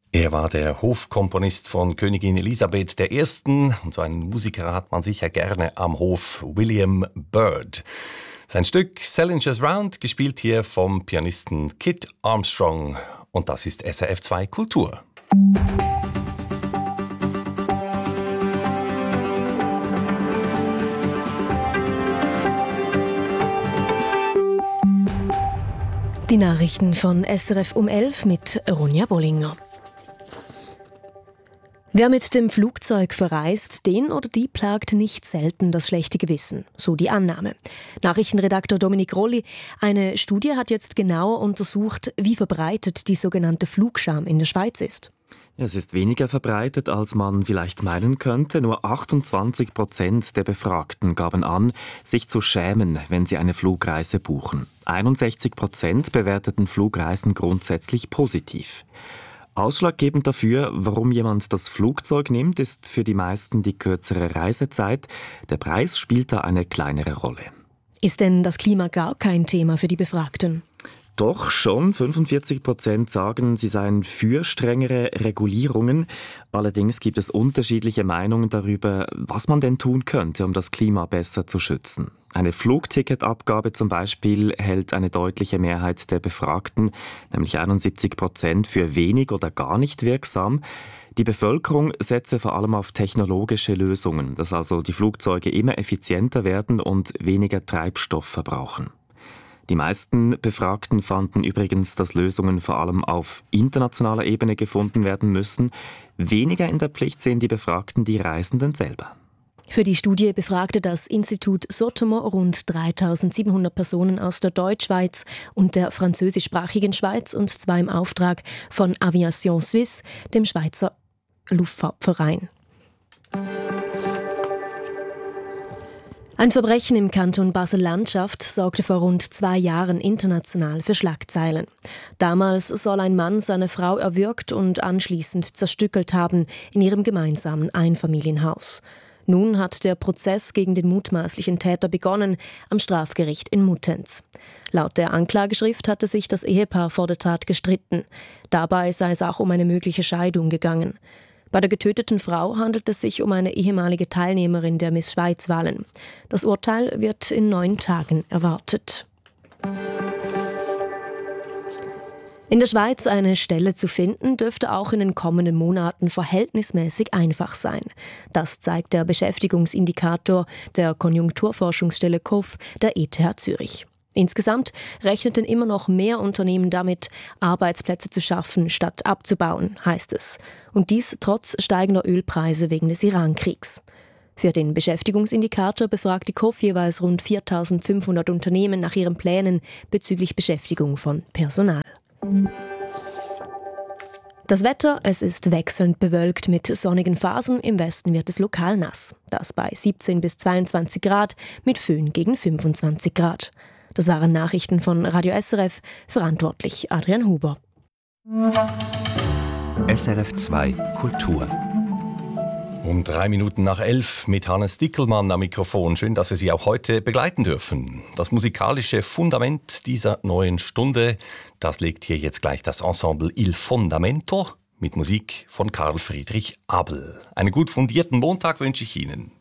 Er war der Hofkomponist von Königin Elisabeth I. Und so einen Musiker hat man sicher gerne am Hof, William Byrd. Sein Stück Salinger's Round, gespielt hier vom Pianisten Kit Armstrong. Und das ist SRF 2 Kultur. Die Nachrichten von SRF um 11 mit Ronja Bollinger. Wer mit dem Flugzeug verreist, den oder die plagt nicht selten das schlechte Gewissen, so die Annahme. Nachrichtenredakteur Dominik Rolli, eine Studie hat jetzt genauer untersucht, wie verbreitet die sogenannte Flugscham in der Schweiz ist. Es ist weniger verbreitet, als man vielleicht meinen könnte. Nur 28% der Befragten gaben an, sich zu schämen, wenn sie eine Flugreise buchen. 61% bewerteten Flugreisen grundsätzlich positiv. Ausschlaggebend dafür, warum jemand das Flugzeug nimmt, ist für die meisten die kürzere Reisezeit. Der Preis spielt da eine kleinere Rolle. Ist denn das Klima gar kein Thema für die Befragten? Doch schon, 45% sagen, sie seien für strengere Regulierungen. Allerdings gibt es unterschiedliche Meinungen darüber, was man denn tun könnte, um das Klima besser zu schützen. Eine Flugticketabgabe zum Beispiel hält eine deutliche Mehrheit der Befragten, nämlich 71%, für wenig oder gar nicht wirksam. Die Bevölkerung setze vor allem auf technologische Lösungen, dass also die Flugzeuge immer effizienter werden und weniger Treibstoff verbrauchen. Die meisten Befragten fanden übrigens, dass Lösungen vor allem auf internationaler Ebene gefunden werden müssen. Weniger in der Pflicht sehen die Befragten die Reisenden selber. Für die Studie befragte das Institut Sotomo rund 3.700 Personen aus der Deutschschweiz und der französischsprachigen Schweiz, und zwar im Auftrag von Aviation Suisse, dem Schweizer Luftfahrtverein. Ein Verbrechen im Kanton Basel-Landschaft sorgte vor rund 2 Jahren international für Schlagzeilen. Damals soll ein Mann seine Frau erwürgt und anschließend zerstückelt haben in ihrem gemeinsamen Einfamilienhaus. Nun hat der Prozess gegen den mutmaßlichen Täter begonnen am Strafgericht in Muttenz. Laut der Anklageschrift hatte sich das Ehepaar vor der Tat gestritten. Dabei sei es auch um eine mögliche Scheidung gegangen. Bei der getöteten Frau handelt es sich um eine ehemalige Teilnehmerin der Miss Schweiz-Wahlen. Das Urteil wird in 9 Tagen erwartet. In der Schweiz eine Stelle zu finden, dürfte auch in den kommenden Monaten verhältnismäßig einfach sein. Das zeigt der Beschäftigungsindikator der Konjunkturforschungsstelle KOF der ETH Zürich. Insgesamt rechneten immer noch mehr Unternehmen damit, Arbeitsplätze zu schaffen, statt abzubauen, heißt es. Und dies trotz steigender Ölpreise wegen des Irankriegs. Für den Beschäftigungsindikator befragt die KOF jeweils rund 4.500 Unternehmen nach ihren Plänen bezüglich Beschäftigung von Personal. Das Wetter, es ist wechselnd bewölkt mit sonnigen Phasen, im Westen wird es lokal nass. Das bei 17 bis 22 Grad, mit Föhn gegen 25 Grad. Das waren Nachrichten von Radio SRF, verantwortlich Adrian Huber. SRF 2 Kultur. Um 11:03 mit Hannes Dickelmann am Mikrofon. Schön, dass wir Sie auch heute begleiten dürfen. Das musikalische Fundament dieser neuen Stunde, das legt hier jetzt gleich das Ensemble Il Fondamento mit Musik von Karl Friedrich Abel. Einen gut fundierten Montag wünsche ich Ihnen.